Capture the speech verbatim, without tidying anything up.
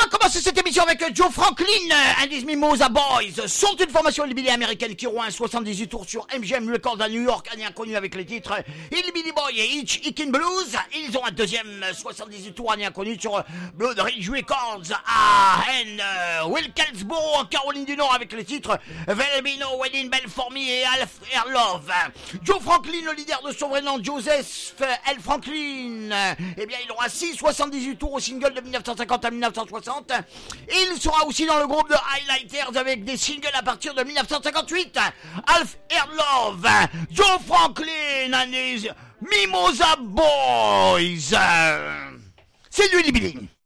commencer cette émission avec Joe Franklin and his Mimosa Boys. Sont une formation hillbilly américaine qui auront un soixante-dix-huit tours sur M G M Records à New York, année inconnue avec les titres Hillbilly Boy et Hitch Hickin' Blues. Ils ont un deuxième soixante-dix-huit tours, année inconnue sur Blood Ridge Records à N. Wilkesboro en Caroline du Nord avec les titres There'll Be No Wedding Bell For Me et Alf Air Love. Joe Franklin, le leader de son vrai nom, Joseph L. Franklin, eh bien il aura six soixante-dix-huit tours au single de dix-neuf cent cinquante à dix-neuf cent soixante. Il sera aussi dans le groupe de Highlighters avec des singles à partir de dix-neuf cent cinquante-huit. Alf Air Love, Joe Franklin and his Mimosa Boys. C'est lui, les Billy.